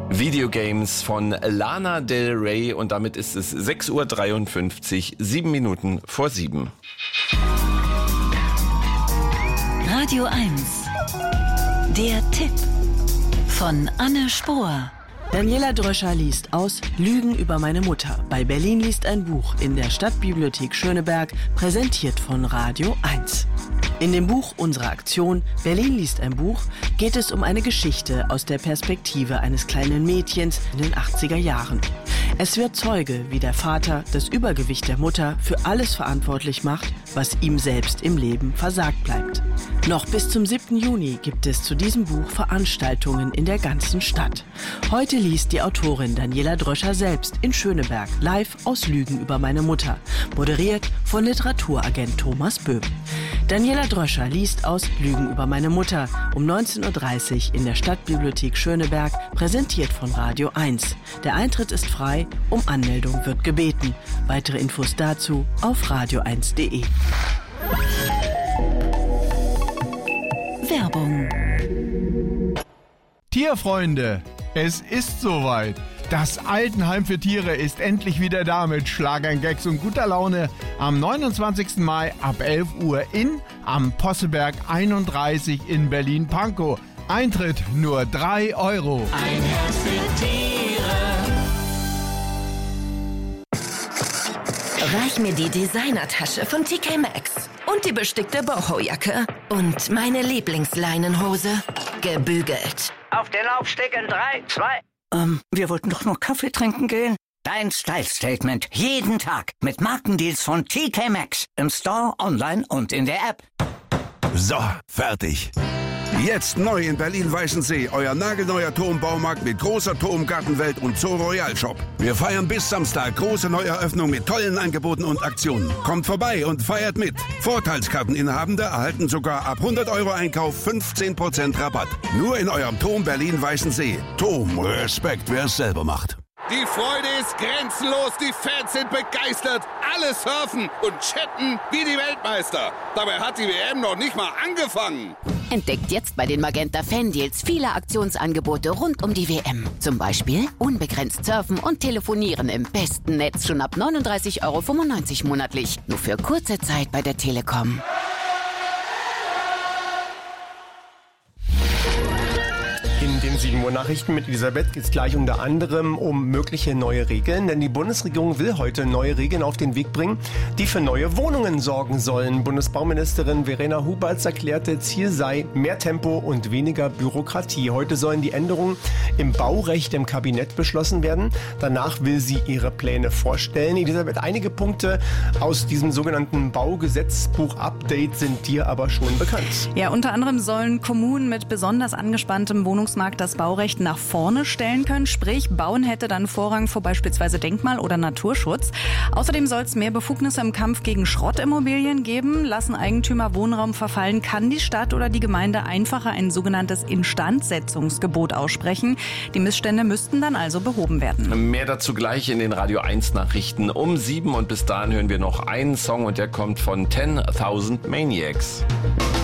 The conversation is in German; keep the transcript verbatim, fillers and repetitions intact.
Videogames von Lana Del Rey und damit ist es sechs Uhr dreiundfünfzig, sieben Minuten vor sieben. Radio eins. Der Tipp von Anne Spohr. Daniela Dröscher liest aus Lügen über meine Mutter. Bei Berlin liest ein Buch in der Stadtbibliothek Schöneberg, präsentiert von Radio eins. In dem Buch unserer Aktion Berlin liest ein Buch geht es um eine Geschichte aus der Perspektive eines kleinen Mädchens in den achtziger Jahren. Es wird Zeuge, wie der Vater das Übergewicht der Mutter für alles verantwortlich macht, was ihm selbst im Leben versagt bleibt. Noch bis zum siebten Juni gibt es zu diesem Buch Veranstaltungen in der ganzen Stadt. Heute liest die Autorin Daniela Dröscher selbst in Schöneberg live aus Lügen über meine Mutter, moderiert von Literaturagent Thomas Böhm. Daniela Dröscher liest aus Lügen über meine Mutter um neunzehn Uhr dreißig in der Stadtbibliothek Schöneberg, präsentiert von Radio eins. Der Eintritt ist frei, um Anmeldung wird gebeten. Weitere Infos dazu auf radio eins punkt de. Werbung. Tierfreunde, es ist soweit. Das Altenheim für Tiere ist endlich wieder da mit Schlagern, Gags und guter Laune am neunundzwanzigsten Mai ab elf Uhr in am Posselberg einunddreißig in Berlin-Pankow. Eintritt nur drei Euro. Ein Herz für Tiere. Reich mir die Designertasche von T K Maxx und die bestickte Boho-Jacke und meine Lieblingsleinenhose, gebügelt. Auf den Laufsteg in drei, zwei... Ähm, wir wollten doch nur Kaffee trinken gehen. Dein Style-Statement jeden Tag mit Markendeals von T K Maxx. Im Store, online und in der App. So, fertig. Jetzt neu in Berlin-Weißensee, euer nagelneuer Turmbaumarkt mit großer Turmgartenwelt und Zoo Royal Shop. Wir feiern bis Samstag große Neueröffnung mit tollen Angeboten und Aktionen. Kommt vorbei und feiert mit. Vorteilskarteninhabende erhalten sogar ab hundert Euro Einkauf fünfzehn Prozent Rabatt. Nur in eurem Turm Berlin-Weißensee. Turm, Respekt, wer es selber macht. Die Freude ist grenzenlos, die Fans sind begeistert, alle surfen und chatten wie die Weltmeister. Dabei hat die W M noch nicht mal angefangen. Entdeckt jetzt bei den Magenta Fan-Deals viele Aktionsangebote rund um die W M. Zum Beispiel unbegrenzt surfen und telefonieren im besten Netz schon ab neununddreißig Euro fünfundneunzig monatlich. Nur für kurze Zeit bei der Telekom. In den sieben Uhr Nachrichten mit Elisabeth geht es gleich unter anderem um mögliche neue Regeln, denn die Bundesregierung will heute neue Regeln auf den Weg bringen, die für neue Wohnungen sorgen sollen. Bundesbauministerin Verena Huberts erklärte, Ziel sei mehr Tempo und weniger Bürokratie. Heute sollen die Änderungen im Baurecht im Kabinett beschlossen werden. Danach will sie ihre Pläne vorstellen. Elisabeth, einige Punkte aus diesem sogenannten Baugesetzbuch-Update sind dir aber schon bekannt. Ja, unter anderem sollen Kommunen mit besonders angespanntem Wohnungsmarkt das Baurecht nach vorne stellen können. Sprich, Bauen hätte dann Vorrang vor beispielsweise Denkmal- oder Naturschutz. Außerdem soll es mehr Befugnisse im Kampf gegen Schrottimmobilien geben. Lassen Eigentümer Wohnraum verfallen, kann die Stadt oder die Gemeinde einfacher ein sogenanntes Instandsetzungsgebot aussprechen. Die Missstände müssten dann also behoben werden. Mehr dazu gleich in den Radio eins Nachrichten um sieben und bis dahin hören wir noch einen Song und der kommt von ten thousand Maniacs.